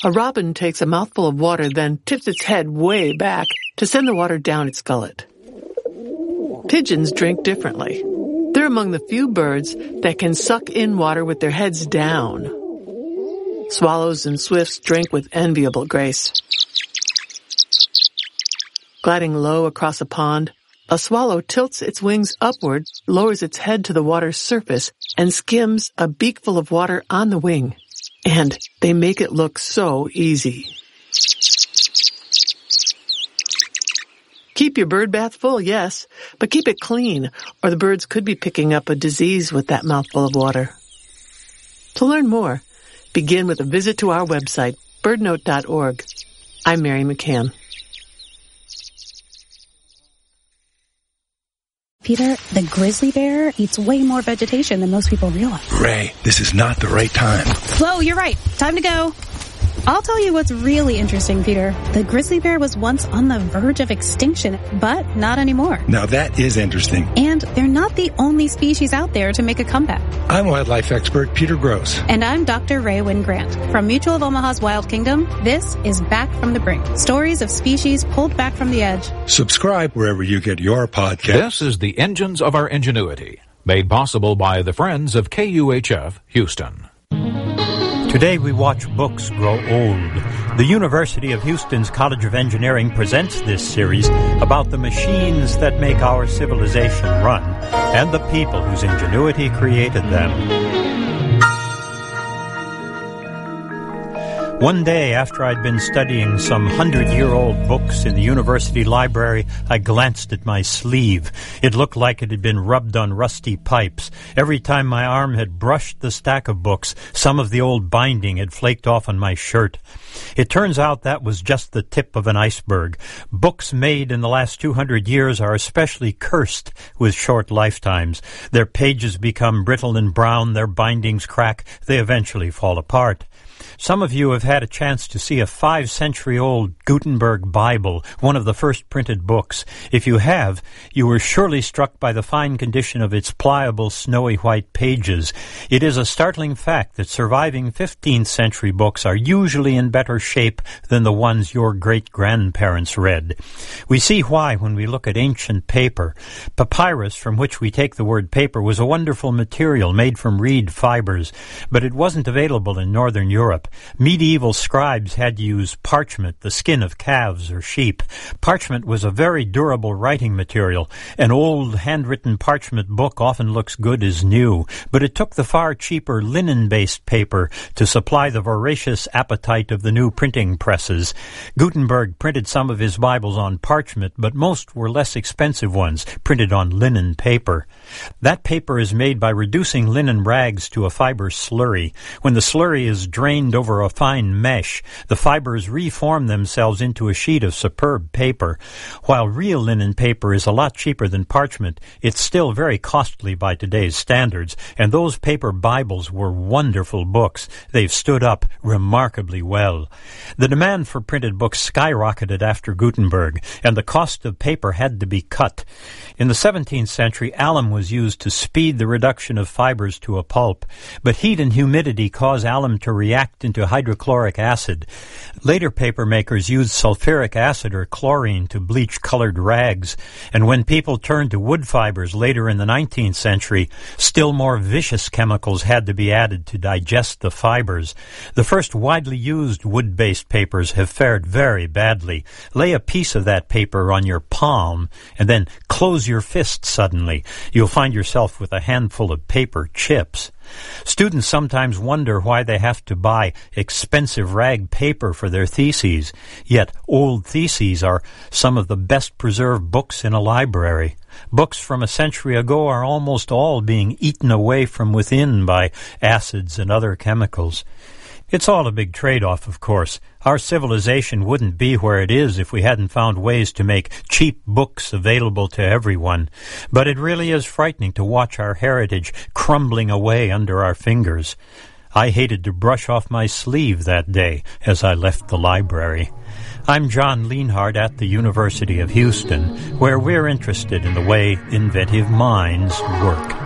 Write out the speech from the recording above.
A robin takes a mouthful of water, then tips its head way back to send the water down its gullet. Pigeons drink differently. They're among the few birds that can suck in water with their heads down. Swallows and swifts drink with enviable grace. Gliding low across a pond, a swallow tilts its wings upward, lowers its head to the water's surface, and skims a beakful of water on the wing. And they make it look so easy. Keep your bird bath full, yes, but keep it clean, or the birds could be picking up a disease with that mouthful of water. To learn more, begin with a visit to our website, birdnote.org. I'm Mary McCann. Peter, the grizzly bear eats way more vegetation than most people realize. Ray, this is not the right time. Whoa, you're right. Time to go. I'll tell you what's really interesting, Peter. The grizzly bear was once on the verge of extinction, but not anymore. Now that is interesting. And they're not the only species out there to make a comeback. I'm wildlife expert Peter Gross. And I'm Dr. Ray Wynn Grant. From Mutual of Omaha's Wild Kingdom, this is Back from the Brink. Stories of species pulled back from the edge. Subscribe wherever you get your podcast. This is the Engines of Our Ingenuity, made possible by the Friends of KUHF Houston. Today we watch books grow old. The University of Houston's College of Engineering presents this series about the machines that make our civilization run and the people whose ingenuity created them. One day, after I'd been studying some 100-year-old books in the university library, I glanced at my sleeve. It looked like it had been rubbed on rusty pipes. Every time my arm had brushed the stack of books, some of the old binding had flaked off on my shirt. It turns out that was just the tip of an iceberg. Books made in the last 200 years are especially cursed with short lifetimes. Their pages become brittle and brown, their bindings crack, they eventually fall apart. Some of you have had a chance to see a 5-century-old Gutenberg Bible, one of the first printed books. If you have, you were surely struck by the fine condition of its pliable, snowy white pages. It is a startling fact that surviving 15th-century books are usually in better shape than the ones your great-grandparents read. We see why when we look at ancient paper. Papyrus, from which we take the word paper, was a wonderful material made from reed fibers, but it wasn't available in northern Europe. Medieval scribes had to use parchment, the skin of calves or sheep. Parchment was a very durable writing material. An old handwritten parchment book often looks good as new, but it took the far cheaper linen-based paper to supply the voracious appetite of the new printing presses. Gutenberg printed some of his Bibles on parchment, but most were less expensive ones, printed on linen paper. That paper is made by reducing linen rags to a fiber slurry. When the slurry is drained over a fine mesh, the fibers reform themselves into a sheet of superb paper. While real linen paper is a lot cheaper than parchment, it's still very costly by today's standards, and those paper Bibles were wonderful books. They've stood up remarkably well. The demand for printed books skyrocketed after Gutenberg, and the cost of paper had to be cut. In the 17th century, alum was used to speed the reduction of fibers to a pulp, but heat and humidity cause alum to react into hydrochloric acid. Later paper makers used sulfuric acid or chlorine to bleach colored rags, and when people turned to wood fibers later in the 19th century, still more vicious chemicals had to be added to digest the fibers. The first widely used wood-based papers have fared very badly. Lay a piece of that paper on your palm, and then close your fist suddenly. You'll find yourself with a handful of paper chips. Students sometimes wonder why they have to buy expensive rag paper for their theses, yet old theses are some of the best preserved books in a library. Books from a century ago are almost all being eaten away from within by acids and other chemicals. It's all a big trade-off, of course. Our civilization wouldn't be where it is if we hadn't found ways to make cheap books available to everyone. But it really is frightening to watch our heritage crumbling away under our fingers. I hated to brush off my sleeve that day as I left the library. I'm John Lienhardt at the University of Houston, where we're interested in the way inventive minds work.